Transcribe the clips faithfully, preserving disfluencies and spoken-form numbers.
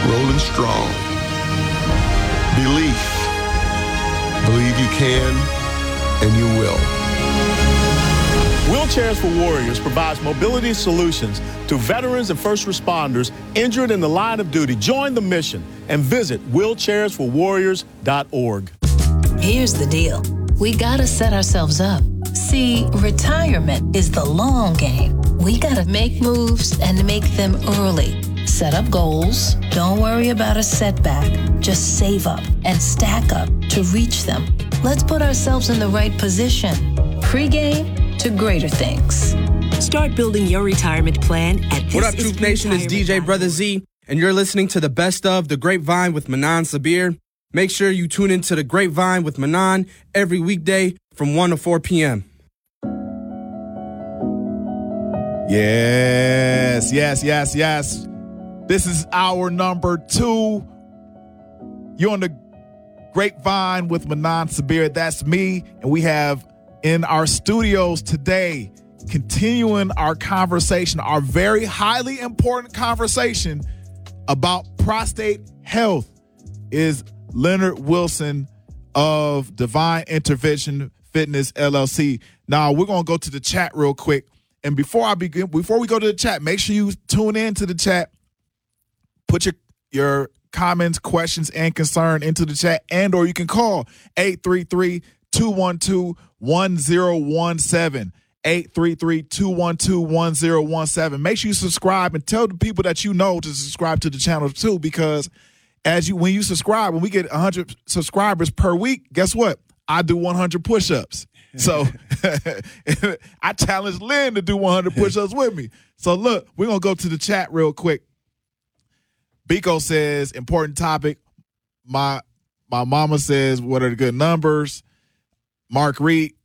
rolling strong. Belief. Believe you can and you will. Wheelchairs for Warriors provides mobility solutions to veterans and first responders injured in the line of duty. Join the mission and visit wheelchairs for warriors dot org. Here's the deal. We gotta set ourselves up. See, retirement is the long game. We gotta make moves and make them early. Set up goals. Don't worry about a setback. Just save up and stack up to reach them. Let's put ourselves in the right position. Pre-game to greater things. Start building your retirement plan at this. What up, Troop Nation? It's D J Brother Z, and you're listening to the best of The Grapevine with Manan Sabir. Make sure you tune into The Grapevine with Manan every weekday from one to four p.m. Yes, yes, yes, yes. This is our number two. You're on The Grapevine with Manan Sabir. That's me. And we have in our studios today, continuing our conversation, our very highly important conversation about prostate health, is Leonard Wilson of Divine Intervention Fitness, L L C. Now, we're going to go to the chat real quick. And before I begin, before we go to the chat, make sure you tune in to the chat. Put your, your comments, questions, and concern into the chat, and or you can call eight three three, two one two, one zero one seven. eight three three, two one two, one zero one seven. Make sure you subscribe and tell the people that you know to subscribe to the channel too, because as you when you subscribe, when we get one hundred subscribers per week, guess what? I do one hundred push-ups. So I challenge Lynn to do one hundred push-ups with me. So look, we're going to go to the chat real quick. Biko says, important topic. My my mama says, what are the good numbers? Mark Reed,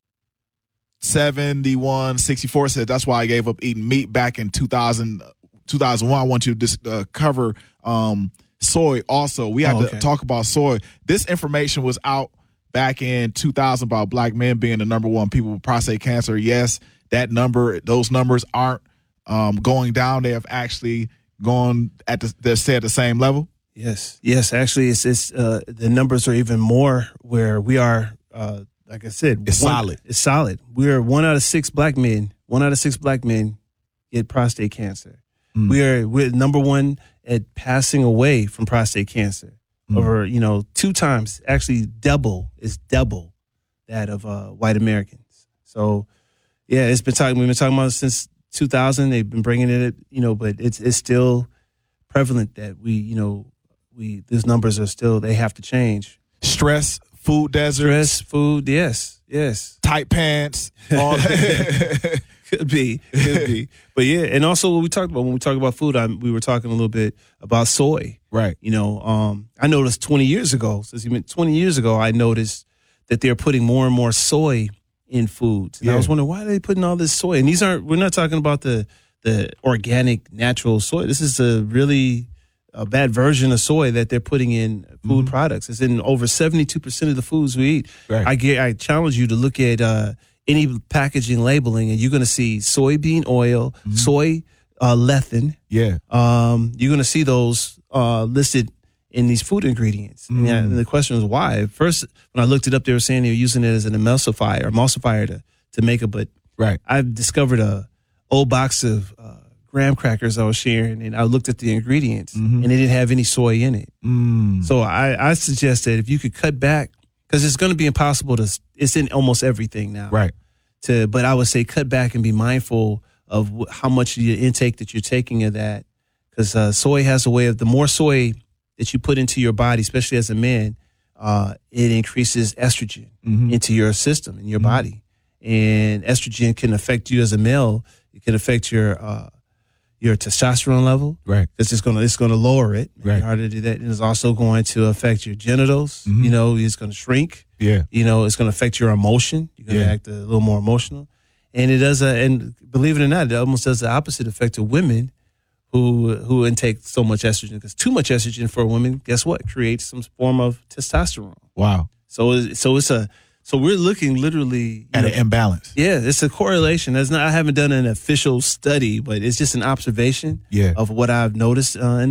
seventy-one sixty-four says, that's why I gave up eating meat back in two thousand, two thousand one. I want you to just, uh, cover um, soy also. We had oh, okay. to talk about soy. This information was out back in two thousand about black men being the number one people with prostate cancer. Yes, that number, those numbers aren't um, going down. They have actually gone at the, they stay at the same level. Yes, yes. Actually, it's, it's uh, the numbers are even more where we are. Uh, like I said, it's one, solid. It's solid. We are one out of six black men. One out of six black men get prostate cancer. Mm. We are we're number one at passing away from prostate cancer. Mm. Over you know two times, actually double is double that of uh, white Americans. So yeah, it's been talking. We've been talking about it since two thousand. They've been bringing it, you know, but it's it's still prevalent that we, you know, we these numbers are still, they have to change. Stress, food deserts, stress, food, yes, yes, tight pants, all that. could be, could be, but yeah, and also what we talked about when we talk about food, I, we were talking a little bit about soy, right? You know, um, I noticed twenty years ago, since you meant twenty years ago, I noticed that they're putting more and more soy in foods. And yeah. I was wondering, why are they putting all this soy? And these aren't, we're not talking about the the organic, natural soy. This is a really a bad version of soy that they're putting in food mm-hmm. products. It's in over seventy-two percent of the foods we eat. Right. I get, I challenge you to look at uh, any packaging labeling, and you're going to see soybean oil, mm-hmm. soy uh, lecithin. Yeah. Um, you're going to see those uh, listed in these food ingredients. Mm. And, and the question was why. First, when I looked it up, they were saying they were using it as an emulsifier, emulsifier to, to make it. But right. I've discovered a old box of uh, graham crackers I was sharing, and I looked at the ingredients, mm-hmm. and they didn't have any soy in it. Mm. So I, I suggest that if you could cut back, because it's going to be impossible to, it's in almost everything now. Right. To, but I would say cut back and be mindful of wh- how much of your intake that you're taking of that. Because uh, soy has a way of, the more soy that you put into your body, especially as a man, uh, it increases estrogen mm-hmm. into your system, in your mm-hmm. body. And estrogen can affect you as a male. It can affect your uh, your testosterone level. Right. It's just gonna it's gonna lower it. Right. It's harder to do that. And it's also going to affect your genitals. Mm-hmm. You know, it's gonna shrink. Yeah. You know, it's gonna affect your emotion. You're gonna yeah. act a little more emotional. And it does a, and believe it or not, it almost does the opposite effect to women who who intake so much estrogen, because too much estrogen for a woman, guess what, creates some form of testosterone. Wow. So so it's a so we're looking literally at know, an imbalance. Yeah, it's a correlation. That's not, I haven't done an official study, but it's just an observation yeah. of what I've noticed uh, in